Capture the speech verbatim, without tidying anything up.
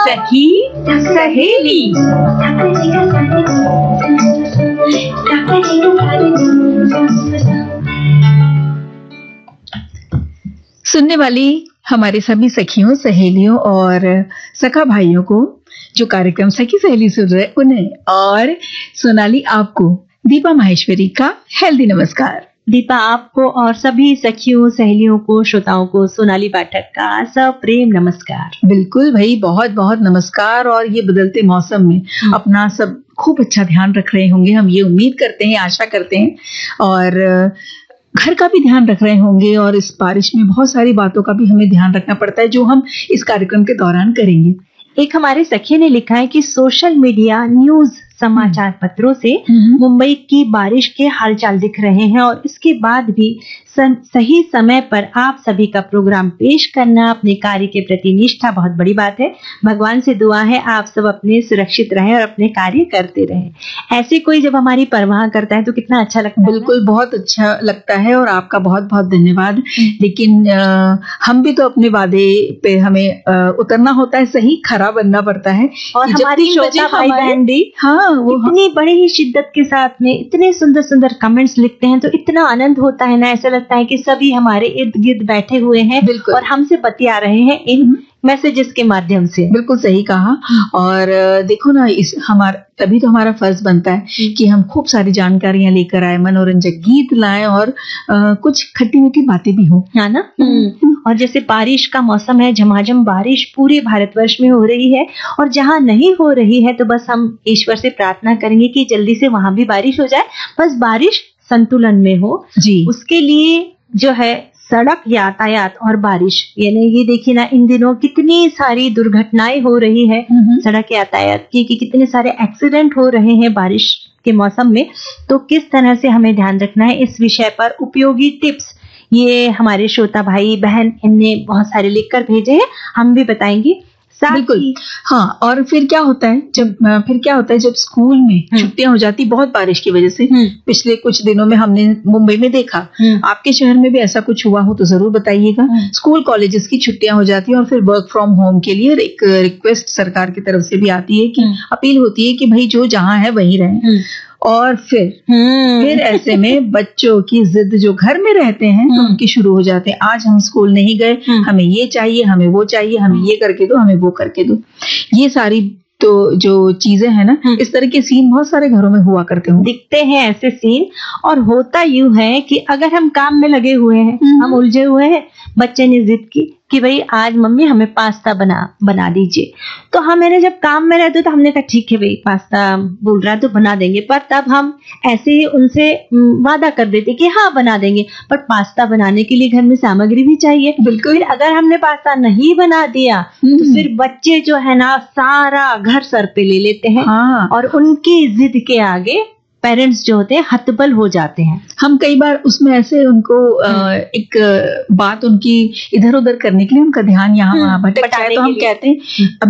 सखी सहेली। सुनने वाली हमारे सभी सखियों, सहेलियों और सखा भाइयों को जो कार्यक्रम सखी सहेली सुन रहे उन्हें, और सोनाली आपको दीपा माहेश्वरी का हेल्दी नमस्कार। दीपा आपको और सभी सखियों, सहेलियों को, श्रोताओं को सोनाली पाठक का सप्रेम नमस्कार। बिल्कुल भाई, बहुत बहुत नमस्कार। और ये बदलते मौसम में अपना सब खूब अच्छा ध्यान रख रहे होंगे, हम ये उम्मीद करते हैं, आशा करते हैं, और घर का भी ध्यान रख रहे होंगे। और इस बारिश में बहुत सारी बातों का भी हमें ध्यान रखना पड़ता है जो हम इस कार्यक्रम के दौरान करेंगे। एक हमारे सखी ने लिखा है कि सोशल मीडिया, न्यूज, समाचार पत्रों से मुंबई की बारिश के हालचाल दिख रहे हैं, और इसके बाद भी सही समय पर आप सभी का प्रोग्राम पेश करना, अपने कार्य के प्रति निष्ठा बहुत बड़ी बात है। भगवान से दुआ है आप सब अपने सुरक्षित रहें और अपने कार्य करते रहें। ऐसे कोई जब हमारी परवाह करता है तो कितना अच्छा लगता है। बिल्कुल, बहुत अच्छा लगता है और आपका बहुत बहुत धन्यवाद। लेकिन आ, हम भी तो अपने वादे पे हमें आ, उतरना होता है, सही खरा बनना पड़ता है। और हमारी श्रोता भाई बहन भी हाँ वो इतनी बड़ी ही शिद्दत के साथ में इतने सुंदर सुंदर कमेंट्स लिखते हैं तो इतना आनंद होता है ना, ऐसा लगता है कि सभी हमारे इर्द गिर्द बैठे हुए हैं और हमसे बतिया रहे हैं इन मैसेजेस के माध्यम से। बिल्कुल सही कहा। और देखो ना, इस हमारा तभी तो हमारा फर्ज बनता है कि हम खूब सारी जानकारियां लेकर आए, मनोरंजक गीत लाएं और आ, कुछ खट्टी मीठी बातें भी हो, है ना। और जैसे बारिश का मौसम है, झमाझम बारिश पूरे भारतवर्ष में हो रही है, और जहां नहीं हो रही है तो बस हम ईश्वर से प्रार्थना करेंगे कि जल्दी से वहां भी बारिश हो जाए, बस बारिश संतुलन में हो जी। उसके लिए जो है सड़क यातायात और बारिश, यानी ये देखिए ना, इन दिनों कितनी सारी दुर्घटनाएं हो रही है सड़क यातायात की, कि कितने सारे एक्सीडेंट हो रहे हैं बारिश के मौसम में। तो किस तरह से हमें ध्यान रखना है, इस विषय पर उपयोगी टिप्स ये हमारे श्रोता भाई बहन इनने बहुत सारे लिखकर भेजे हैं, हम भी बताएंगे। बिल्कुल हाँ। और फिर क्या होता है जब फिर क्या होता है जब स्कूल में छुट्टियां हो जाती बहुत बारिश की वजह से, पिछले कुछ दिनों में हमने मुंबई में देखा, आपके शहर में भी ऐसा कुछ हुआ हो तो जरूर बताइएगा। स्कूल कॉलेजेस की छुट्टियां हो जाती है और फिर वर्क फ्रॉम होम के लिए एक रिक्वेस्ट सरकार की तरफ से भी आती है कि अपील होती है कि भाई जो जहां है वहीं रहें। और फिर फिर ऐसे में बच्चों की जिद जो घर में रहते हैं तो उनकी शुरू हो जाते हैं, आज हम स्कूल नहीं गए, हमें ये चाहिए, हमें वो चाहिए, हमें ये करके दो, हमें वो करके दो। ये सारी तो जो चीजें हैं ना, इस तरह के सीन बहुत सारे घरों में हुआ करते हैं, दिखते हैं ऐसे सीन। और होता यूं है कि अगर हम काम में लगे हुए हैं, हम उलझे हुए हैं, बच्चे ने जिद की कि भाई आज मम्मी हमें पास्ता बना बना दीजिए, तो हम मैंने जब काम में रहते तो हमने कहा ठीक है भाई, पास्ता बोल रहा है तो बना देंगे। पर तब हम ऐसे ही उनसे वादा कर देते कि हाँ बना देंगे, पर पास्ता बनाने के लिए घर में सामग्री भी चाहिए। बिल्कुल। अगर हमने पास्ता नहीं बना दिया तो फिर बच्चे जो है ना सारा घर सर पे ले लेते हैं। हाँ। और उनकी जिद के आगे पेरेंट्स जो होते हैं हतबल हो जाते हैं। हम कई बार उसमें ऐसे उनको एक बात उनकी इधर उधर करने के लिए उनका ध्यान यहाँ वहां भटक जाए तो हम कहते हैं